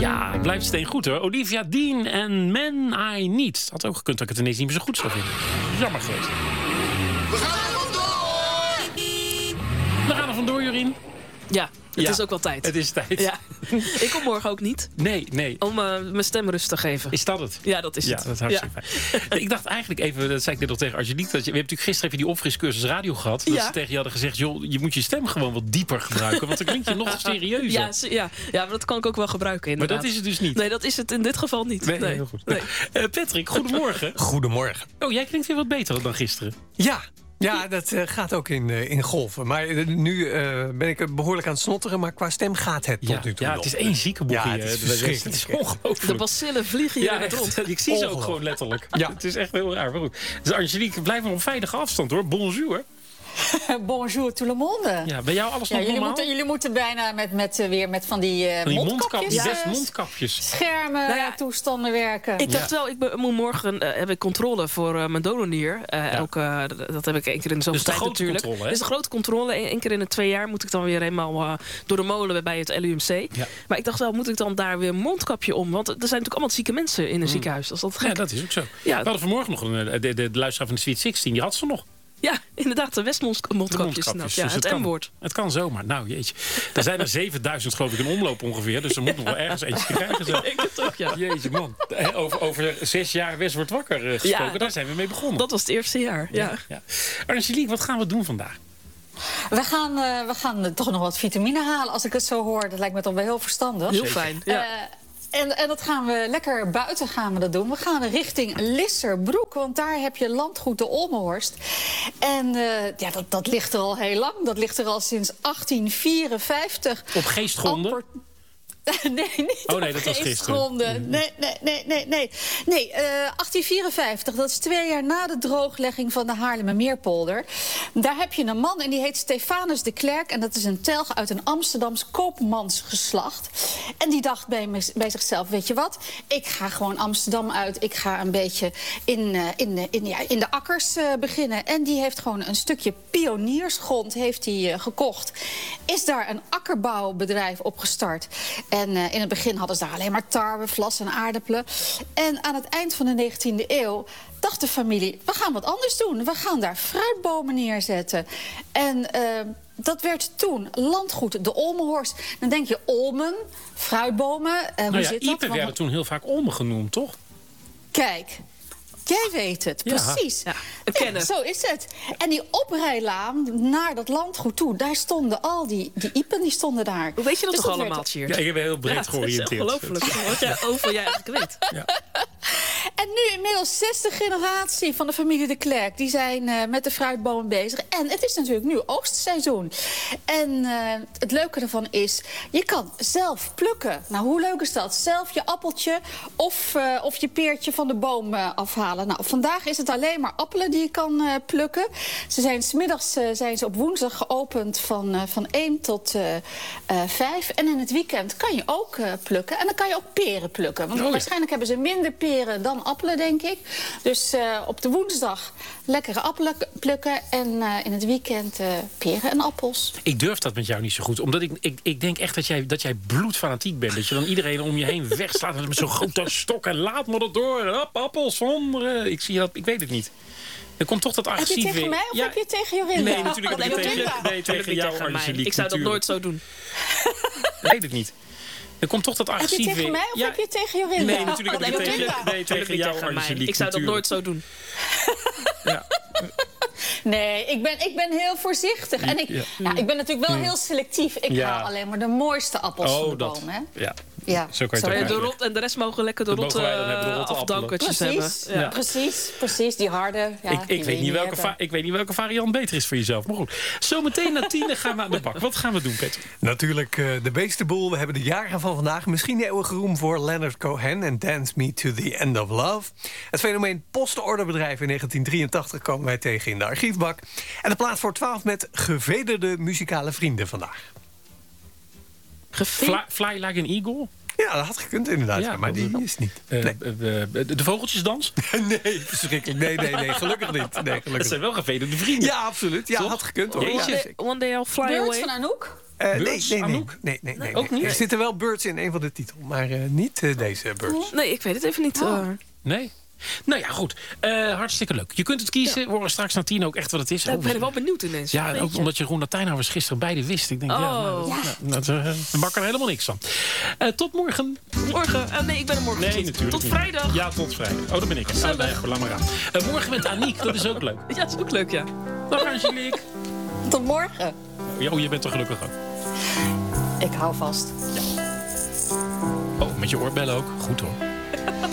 Ja, blijft steen goed hoor. Olivia Dean en Man I Need. Het had ook gekund dat ik het ineens niet meer zo goed zou vinden. Jammer geweest. We gaan er vandoor! We gaan er vandoor, Jorien. Ja, het is ook wel tijd. Het is tijd. Ja. Ik kom morgen ook niet. Nee. Om mijn stem rust te geven. Is dat het? Ja, dat is het. Ja, dat is hartstikke fijn. Ik dacht eigenlijk even, dat zei ik net nog tegen Angelique... We hebben natuurlijk gisteren die opfriscursus radio gehad. Dat ze tegen je hadden gezegd, joh, je moet je stem gewoon wat dieper gebruiken. Want dan klinkt je nog serieuzer. Ja, maar dat kan ik ook wel gebruiken inderdaad. Maar dat is het dus niet. Nee, dat is het in dit geval niet. Nee, heel goed. Nee. Patrick, goedemorgen. Goedemorgen. Oh, jij klinkt weer wat beter dan gisteren. Ja, dat gaat ook in golven. Maar nu ben ik behoorlijk aan het snotteren, maar qua stem gaat het tot nu toe. Ja, het is één ziekenboekje. Ja, het is ongelooflijk. De bacillen vliegen hier in het rond. Ik zie ze ook gewoon letterlijk. Ja. Het is echt heel raar. Maar goed. Dus Angelique, blijf maar op veilige afstand hoor. Bonjour. Bonjour tout le monde. Ja, bij jou alles nog normaal? Jullie moeten bijna weer met van die mondkapjes. Mondkapjes. Schermen, toestanden werken. Ik dacht wel, moet morgen heb ik controle voor mijn donornier. Dat heb ik 1 keer in de zoveel tijd natuurlijk. Controle, dus een grote controle. 1 keer in de 2 jaar moet ik dan weer helemaal door de molen bij het LUMC. Ja. Maar ik dacht wel, moet ik dan daar weer een mondkapje om? Want er zijn natuurlijk allemaal zieke mensen in een ziekenhuis. Dat is dat gek. Ja, dat is ook zo. Ja, we hadden vanmorgen nog de luisteraar van de Sweet 16. Die had ze nog. Ja, inderdaad, de Westmondkapjes. Ja, dus het M-woord. Het kan zomaar. Nou, jeetje. Er zijn er 7000 geloof ik in omloop ongeveer. Dus er moet nog wel ergens eentje te krijgen zijn. Ik denk het ook, ja. Jeetje, man. Over 6 jaar West wordt wakker gesproken. Daar zijn we mee begonnen. Dat was het eerste jaar, ja. Angelique, wat gaan we doen vandaag? We gaan toch nog wat vitamine halen, als ik het zo hoor. Dat lijkt me toch wel heel verstandig. Heel fijn, ja. En dat gaan we lekker buiten gaan we dat doen. We gaan richting Lisserbroek, want daar heb je landgoed de Olmenhorst. En dat ligt er al heel lang. Dat ligt er al sinds 1854. Op Geestgronden? Nee, niet dat was gisteren. Nee. 1854, dat is 2 jaar na de drooglegging van de Haarlemmermeerpolder. Daar heb je een man en die heet Stefanus de Klerk. En dat is een telg uit een Amsterdams koopmansgeslacht. En die dacht bij zichzelf, weet je wat? Ik ga gewoon Amsterdam uit. Ik ga een beetje in de akkers beginnen. En die heeft gewoon een stukje pioniersgrond heeft hij gekocht. Is daar een akkerbouwbedrijf opgestart. En in het begin hadden ze daar alleen maar tarwe, vlas en aardappelen. En aan het eind van de 19e eeuw dacht de familie, we gaan wat anders doen. We gaan daar fruitbomen neerzetten. En dat werd toen landgoed de Olmenhorst. Dan denk je Olmen, fruitbomen. Hoe zit dat? Iepen werden toen heel vaak Olmen genoemd, toch? Kijk. Jij weet het, precies. Ja, zo is het. En die oprijlaan naar dat landgoed toe, daar stonden al die iepen, die stonden daar. Hoe weet je dat toch allemaal, Tjeerd? Ja, ik ben heel breed georiënteerd. Dat is ongelooflijk. Wat jij over jij eigenlijk weet. Ja. En nu inmiddels 6e generatie van de familie de Klerk. Die zijn met de fruitbomen bezig. En het is natuurlijk nu oogstseizoen. En het leuke ervan is, je kan zelf plukken. Nou, hoe leuk is dat? Zelf je appeltje of je peertje van de boom afhalen. Nou, vandaag is het alleen maar appelen die je kan plukken. Ze zijn 's middags zijn ze op woensdag geopend van 1 tot 5. En in het weekend kan je ook plukken. En dan kan je ook peren plukken. Want waarschijnlijk hebben ze minder peren dan appelen, denk ik. Dus op de woensdag lekkere appelen plukken. En in het weekend peren en appels. Ik durf dat met jou niet zo goed. Omdat ik denk echt dat jij bloedfanatiek bent. Dat je dan iedereen om je heen wegslaat met zo'n grote stok. En laat me dat door. En appels van onderen. Ik zie dat, ik weet het niet. Er komt toch dat agressieve... Heb je tegen mij of heb je tegen Jorinda? Nee, natuurlijk heb ik tegen jou, Angelique. Ik zou dat nooit zo doen. Ik weet het niet. Er komt toch dat agressieve... Heb je tegen mij of heb je tegen Jorinda? Nee, natuurlijk heb ik tegen jou, Angelique. Ik zou dat nooit zo doen. Ja. Nee, ik ben heel voorzichtig. En ik ben natuurlijk wel heel selectief. Ik haal alleen maar de mooiste appels van de boom. Hè? Ja. Zo kan je het ook en de rest mogen lekker de rotte afdankertjes hebben. Ja. Precies. Die harde. Ja, ik weet niet welke variant beter is voor jezelf. Maar goed, zometeen na 10 gaan we aan de bak. Wat gaan we doen, Peter? Natuurlijk de beestenboel. We hebben de jaren van vandaag. Misschien de eeuwige roem voor Leonard Cohen en Dance Me to the End of Love. Het fenomeen postorderbedrijf in 1983 komen wij tegen in de archiefbak. En de plaat voor 12 met gevederde muzikale vrienden vandaag. Fly like an eagle? Ja, dat had gekund inderdaad. Ja, maar die is niet. Nee. De vogeltjesdans? Nee, verschrikkelijk. Nee, gelukkig niet. Het zijn wel gevederde vrienden. Ja, absoluut. Ja, had gekund hoor. One day I'll fly away. Birds van Anouk? Birds, Anouk? Nee. Ook niet? Er zitten wel Birds in een van de titels, maar niet deze Birds. Nee, ik weet het even niet. Nee? Nou ja, goed. Hartstikke leuk. Je kunt het kiezen. We horen straks na 10 ook echt wat het is. Ik ben er wel benieuwd ineens. Ja, ook omdat Jeroen Latijnhuis gisteren beide wist. Ik denk, we bakken er helemaal niks van. Tot morgen. Morgen? Nee, ik ben er morgen. Nee, natuurlijk Tot niet. vrijdag. Ja, tot vrijdag. Oh, daar ben ik. Oh, nee, laat maar aan. Morgen met Aniek, dat is ook leuk. Ja, dat is ook leuk, ja. Dag Angelique. Tot morgen. Oh, je bent er gelukkig ook. Ik hou vast. Oh, met je oorbellen ook. Goed hoor.